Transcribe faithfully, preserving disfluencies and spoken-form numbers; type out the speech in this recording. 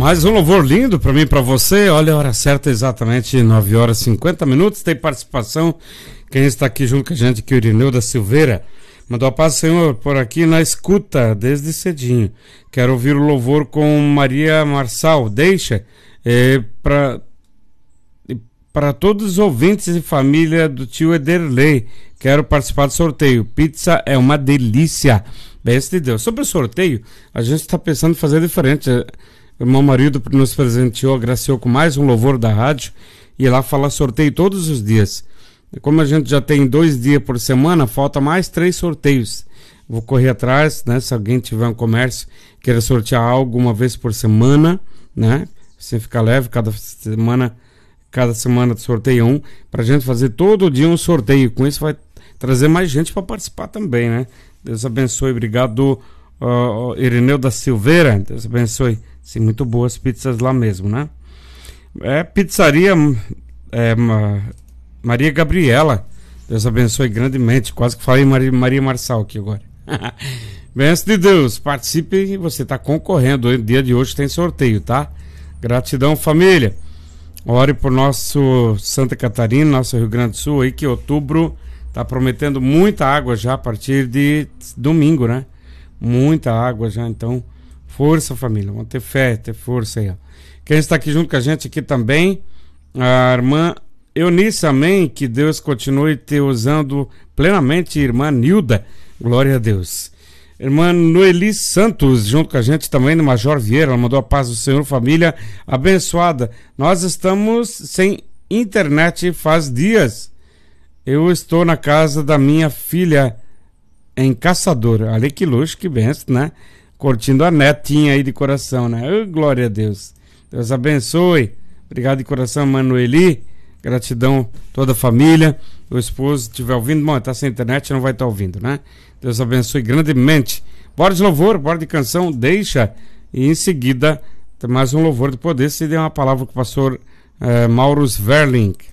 Mais um louvor lindo para mim e para você. Olha a hora certa, exatamente nove horas e cinquenta minutos. Tem participação. Quem está aqui junto com a gente aqui, o Irineu da Silveira. Mandou a paz do Senhor por aqui na escuta, desde cedinho. Quero ouvir o louvor com Maria Marçal. Deixa é, para para todos os ouvintes e família do tio Ederley. Quero participar do sorteio. Pizza é uma delícia. Bênção de Deus. Sobre o sorteio, a gente está pensando em fazer diferente. O irmão marido nos presenteou, agraciou com mais um louvor da rádio. E lá fala sorteio todos os dias. Como a gente já tem dois dias por semana, falta mais três sorteios. Vou correr atrás, né? Se alguém tiver um comércio, queira sortear algo uma vez por semana, né? Sem ficar leve, cada semana, cada semana sorteia um, pra gente fazer todo dia um sorteio. Com isso vai trazer mais gente para participar também, né? Deus abençoe. Obrigado, uh, Irineu da Silveira. Deus abençoe. Sim, muito boas pizzas lá mesmo, né? É, pizzaria é, Maria Gabriela. Deus abençoe grandemente. Quase que falei Maria, Maria Marçal aqui agora. Bênção de Deus. Participe, você está concorrendo. O dia de hoje tem sorteio, tá? Gratidão, família. Ore por nosso Santa Catarina, nosso Rio Grande do Sul aí, que outubro tá prometendo muita água já a partir de domingo, né? Muita água já, então força, família, vamos ter fé, ter força aí, ó. Quem está aqui junto com a gente aqui também, a irmã Eunice, amém, que Deus continue te usando plenamente, irmã Nilda, glória a Deus. Irmã Noeli Santos, junto com a gente também no Major Vieira, ela mandou a paz do Senhor, família abençoada. Nós estamos sem internet faz dias. Eu estou na casa da minha filha em Caçador. Olha que luxo, que benção, né? Curtindo a netinha aí de coração, né? Oh, glória a Deus. Deus abençoe. Obrigado de coração, Manueli. Gratidão toda a família. O esposo estiver ouvindo, bom, tá sem internet, não vai estar ouvindo, né? Deus abençoe grandemente. Bora de louvor, bora de canção, deixa. E em seguida, tem mais um louvor de poder. Se der uma palavra com o pastor eh, Mauro Sverling.